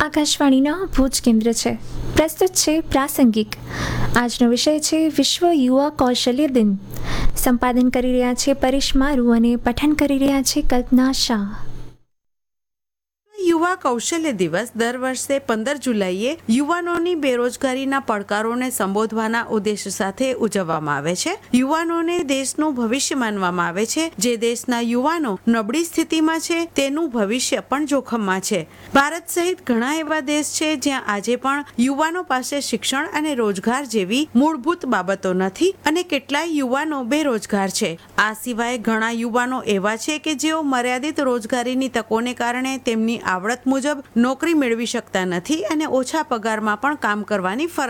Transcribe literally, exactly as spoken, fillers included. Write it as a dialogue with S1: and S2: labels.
S1: આકાશવાણીના ભુજ કેન્દ્ર છે. પ્રસ્તુત છે પ્રાસંગિક. આજનો વિષય છે વિશ્વ યુવા કૌશલ્ય દિન. સંપાદન કરી રહ્યા છે પરેશ મારુ અને પઠન કરી રહ્યા છે કલ્પના શાહ.
S2: યુવા કૌશલ્ય દિવસ દર વર્ષે પંદર જુલાઈએ યુવાનોની બેરોજગારીના પડકારોને સંબોધવાના ઉદ્દેશ સાથે ઉજવવામાં આવે છે. યુવાનોને દેશનું ભવિષ્ય માનવામાં આવે છે. જે દેશના યુવાનો નબળી સ્થિતિમાં છે તેનું ભવિષ્ય પણ જોખમમાં છે. ભારત સહિત ઘણા એવા દેશ છે જ્યાં આજે પણ યુવાનો પાસે શિક્ષણ અને રોજગાર જેવી મૂળભૂત બાબતો નથી અને કેટલાય યુવાનો બેરોજગાર છે. આ સિવાય ઘણા યુવાનો એવા છે કે જેઓ મર્યાદિત રોજગારીની તકોને કારણે તેમની આવડત મુજબ નોકરી મેળવી શકતા નથી અને ઓછા પગારમાં પણ કામ કરવાની ફરજ